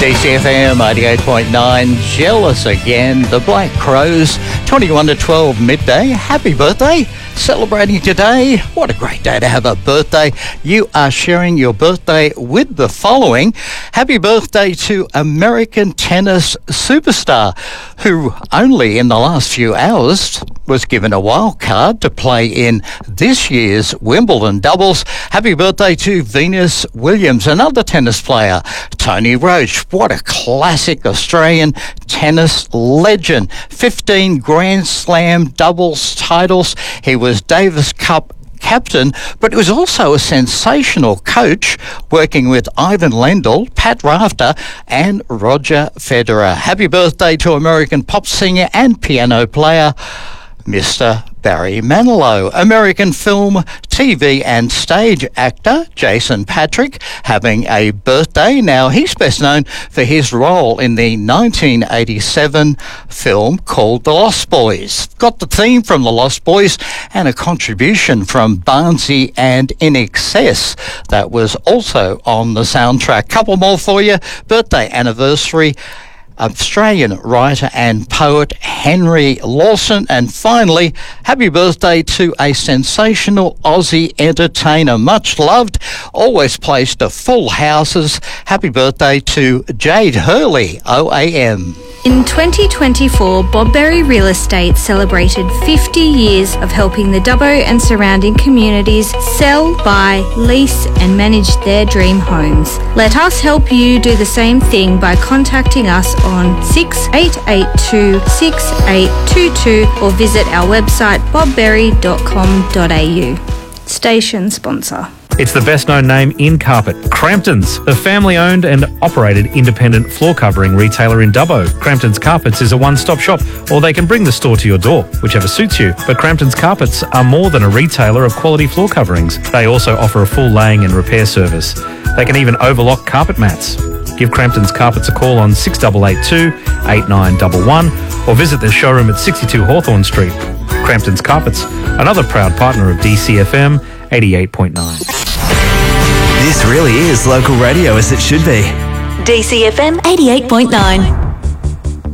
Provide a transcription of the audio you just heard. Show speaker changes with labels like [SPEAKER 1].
[SPEAKER 1] DCFM 88.9, jealous again. The Black Crows, 21 to 12 midday. Happy birthday. Celebrating today. What a great day to have a birthday. You are sharing your birthday with the following. Happy birthday to American tennis superstar who only in the last few hours was given a wild card to play in this year's Wimbledon doubles. Happy birthday to Venus Williams, another tennis player. Tony Roche, what a classic Australian tennis legend. 15 Grand Slam doubles titles. He was Davis Cup captain, but he was also a sensational coach, working with Ivan Lendl, Pat Rafter and Roger Federer. Happy birthday to American pop singer and piano player Mr. Barry Manilow. American film, TV and stage actor Jason Patric having a birthday. Now, he's best known for his role in the 1987 film called The Lost Boys. Got the theme from The Lost Boys and a contribution from Barnsey and In Excess that was also on the soundtrack. Couple more for you. Birthday anniversary, Australian writer and poet Henry Lawson. And finally, happy birthday to a sensational Aussie entertainer, much loved, always plays to full houses. Happy birthday to Jade Hurley, OAM.
[SPEAKER 2] In 2024, Bob Berry Real Estate celebrated 50 years of helping the Dubbo and surrounding communities sell, buy, lease and manage their dream homes. Let us help you do the same thing by contacting us on 6882-6822 or visit our website bobberry.com.au. Station sponsor.
[SPEAKER 3] It's the best-known name in carpet, Crampton's, a family-owned and operated independent floor covering retailer in Dubbo. Crampton's Carpets is a one-stop shop, or they can bring the store to your door, whichever suits you. But Crampton's Carpets are more than a retailer of quality floor coverings. They also offer a full laying and repair service. They can even overlock carpet mats. Give Crampton's Carpets a call on 6882-8911 or visit their showroom at 62 Hawthorne Street. Crampton's Carpets, another proud partner of DCFM 88.9.
[SPEAKER 4] This really is local radio as it should be.
[SPEAKER 5] DCFM 88.9.